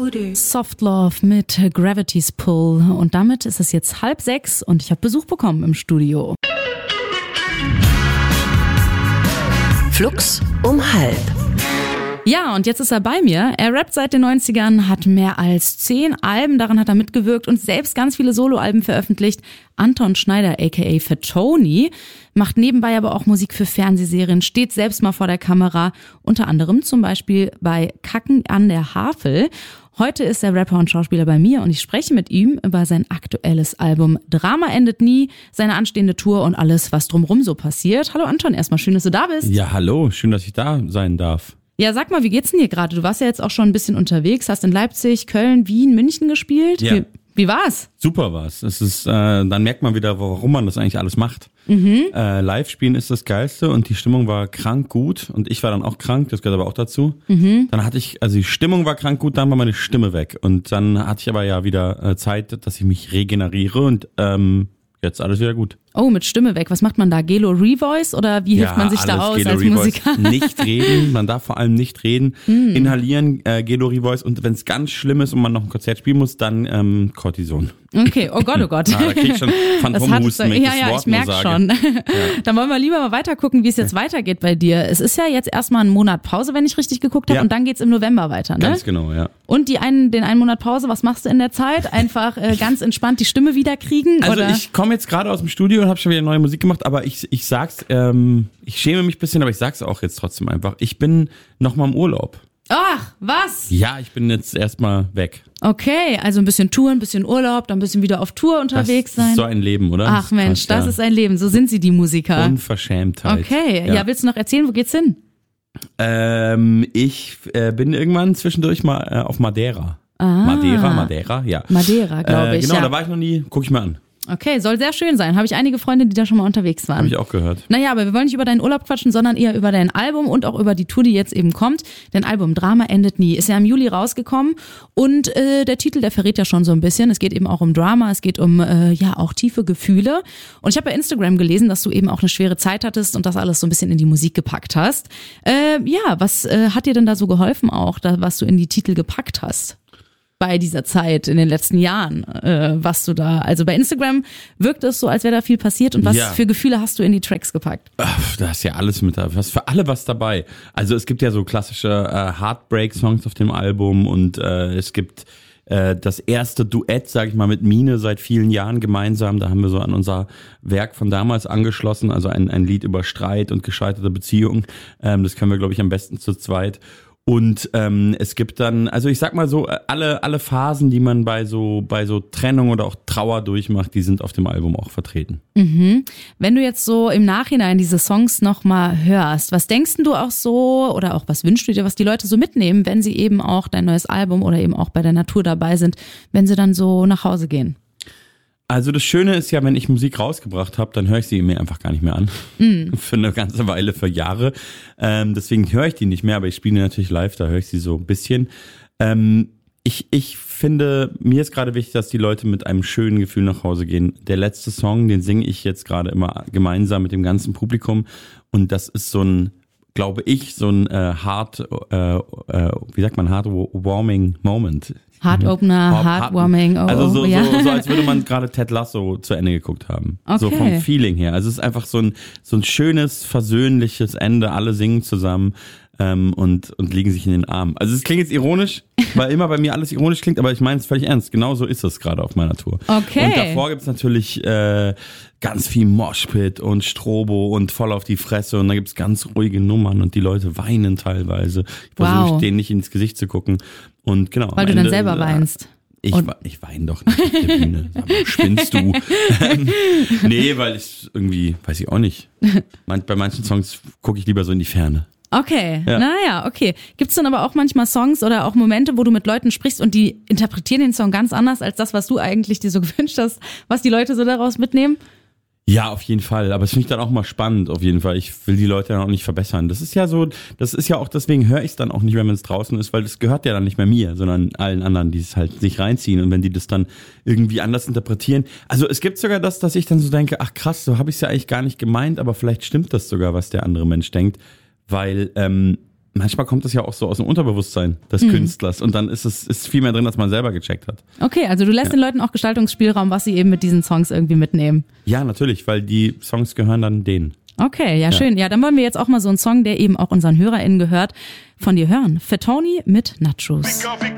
Soft Love mit Gravity's Pull. Und damit ist es jetzt 5:30 und ich habe Besuch bekommen im Studio. Flux um 4:30. Ja, und jetzt ist er bei mir. Er rappt seit den 90ern, hat mehr als 10 Alben, daran hat er mitgewirkt und selbst ganz viele Soloalben veröffentlicht. Anton Schneider, aka Fat Tony, macht nebenbei aber auch Musik für Fernsehserien, steht selbst mal vor der Kamera, unter anderem zum Beispiel bei Kacken an der Havel. Heute ist der Rapper und Schauspieler bei mir und ich spreche mit ihm über sein aktuelles Album Drama endet nie, seine anstehende Tour und alles, was drumherum so passiert. Hallo Anton, erstmal schön, dass du da bist. Ja, hallo, schön, dass ich da sein darf. Ja, sag mal, wie geht's denn dir gerade? Du warst ja jetzt auch schon ein bisschen unterwegs, hast in Leipzig, Köln, Wien, München gespielt. Ja. Wie war's? Super war's. Es ist, dann merkt man wieder, warum man das eigentlich alles macht. Live spielen ist das Geilste und die Stimmung war krank gut und ich war dann auch krank, das gehört aber auch dazu. Dann hatte ich, also die Stimmung war krank gut, dann war meine Stimme weg und dann hatte ich aber ja wieder Zeit, dass ich mich regeneriere und jetzt alles wieder gut. Oh, mit Stimme weg. Was macht man da? Gelo Revoice oder wie hilft man sich da aus Gelo als Revoice. Musiker? Nicht reden, man darf vor allem nicht reden. Inhalieren, Gelo Revoice und wenn es ganz schlimm ist und man noch ein Konzert spielen muss, dann Cortison. Okay, oh Gott, oh Gott. Da krieg ich schon Phantomhusten, wenn ich das Wort ich merke nur sage. schon. Ja. Dann wollen wir lieber mal weiter gucken, wie es jetzt weitergeht bei dir. Es ist ja jetzt erstmal ein Monat Pause, wenn ich richtig geguckt habe, Ja. und dann geht's im November weiter, ne? Ganz genau, ja. Und den einen Monat Pause, was machst du in der Zeit? Einfach ganz entspannt die Stimme wieder kriegen? Also oder? ich komme jetzt gerade aus dem Studio und habe schon wieder neue Musik gemacht, aber ich sag's, ich schäme mich ein bisschen, aber ich sag's auch jetzt trotzdem einfach. Ich bin noch mal im Urlaub. Ach, was? Ja, ich bin jetzt erstmal weg. Okay, also ein bisschen Tour, ein bisschen Urlaub, dann ein bisschen wieder auf Tour unterwegs Das sein. ist so ein Leben, oder? Ach Mensch, das ist ein Leben. So sind sie, die Musiker. Unverschämtheit. Okay, ja, willst du noch erzählen, wo geht's hin? Ich bin irgendwann zwischendurch mal auf Madeira. Madeira, ja. Madeira, glaube ich. Genau, ja. da war ich noch nie. Guck ich mir an. Okay, soll sehr schön sein. Habe ich einige Freunde, die da schon mal unterwegs waren. Habe ich auch gehört. Naja, aber wir wollen nicht über deinen Urlaub quatschen, sondern eher über dein Album und auch über die Tour, die jetzt eben kommt. Dein Album Drama endet nie ist ja im Juli rausgekommen und der Titel, der verrät ja schon so ein bisschen. Es geht eben auch um Drama, es geht um auch tiefe Gefühle. Und ich habe bei Instagram gelesen, dass du eben auch eine schwere Zeit hattest und das alles so ein bisschen in die Musik gepackt hast. Was hat dir denn da so geholfen auch, was du in die Titel gepackt hast? Bei dieser Zeit in den letzten Jahren, was du da, also bei Instagram wirkt es so, als wäre da viel passiert und was für Gefühle hast du in die Tracks gepackt? Da ist ja alles mit dabei, für alle was dabei. Also es gibt ja so klassische Heartbreak-Songs auf dem Album und es gibt das erste Duett, sage ich mal, mit Mine seit vielen Jahren gemeinsam. Da haben wir so an unser Werk von damals angeschlossen, also ein Lied über Streit und gescheiterte Beziehungen. Das können wir, glaube ich, am besten zu zweit. Und es gibt dann, also ich sag mal so, alle Phasen, die man bei so Trennung oder auch Trauer durchmacht, die sind auf dem Album auch vertreten. Mhm. Wenn du jetzt so im Nachhinein diese Songs nochmal hörst, was denkst du auch so oder auch was wünschst du dir, was die Leute so mitnehmen, wenn sie eben auch dein neues Album oder eben auch bei der Natur dabei sind, wenn sie dann so nach Hause gehen? Also das Schöne ist ja, wenn ich Musik rausgebracht habe, dann höre ich sie mir einfach gar nicht mehr an. Für eine ganze Weile, für Jahre. Deswegen höre ich die nicht mehr, aber ich spiele die natürlich live, da höre ich sie so ein bisschen. Ich finde, mir ist gerade wichtig, dass die Leute mit einem schönen Gefühl nach Hause gehen. Der letzte Song, den singe ich jetzt gerade immer gemeinsam mit dem ganzen Publikum. Und das ist so ein, glaube ich, so ein heartwarming Moment. Heart-Opener, Heartwarming. Also so als würde man gerade Ted Lasso zu Ende geguckt haben. Okay. So vom Feeling her. Also es ist einfach so ein schönes, versöhnliches Ende. Alle singen zusammen und liegen sich in den Armen. Also es klingt jetzt ironisch, weil immer bei mir alles ironisch klingt, aber ich meine es völlig ernst. Genau so ist es gerade auf meiner Tour. Okay. Und davor gibt es natürlich ganz viel Moshpit und Strobo und voll auf die Fresse und da gibt es ganz ruhige Nummern und die Leute weinen teilweise. Ich versuche denen nicht ins Gesicht zu gucken. Und genau. Weil du dann selber weinst. Ich weine doch nicht auf der Bühne. Spinnst du? Nee, weil ich irgendwie, weiß ich auch nicht. Bei manchen Songs gucke ich lieber so in die Ferne. Okay, Ja. Naja, okay. Gibt's dann aber auch manchmal Songs oder auch Momente, wo du mit Leuten sprichst und die interpretieren den Song ganz anders als das, was du eigentlich dir so gewünscht hast, was die Leute so daraus mitnehmen? Ja, auf jeden Fall. Aber es finde ich dann auch mal spannend, auf jeden Fall. Ich will die Leute dann auch nicht verbessern. Das ist ja auch, deswegen höre ich es dann auch nicht mehr, wenn es draußen ist, weil das gehört ja dann nicht mehr mir, sondern allen anderen, die es halt sich reinziehen. Und wenn die das dann irgendwie anders interpretieren. Also es gibt sogar das, dass ich dann so denke, ach krass, so habe ich es ja eigentlich gar nicht gemeint, aber vielleicht stimmt das sogar, was der andere Mensch denkt. Weil manchmal kommt das ja auch so aus dem Unterbewusstsein des Künstlers und dann ist viel mehr drin, als man selber gecheckt hat. Okay, also du lässt den Leuten auch Gestaltungsspielraum, was sie eben mit diesen Songs irgendwie mitnehmen. Ja, natürlich, weil die Songs gehören dann denen. Okay, ja, schön. Ja, dann wollen wir jetzt auch mal so einen Song, der eben auch unseren HörerInnen gehört, von dir hören. Fatoni mit Nachos.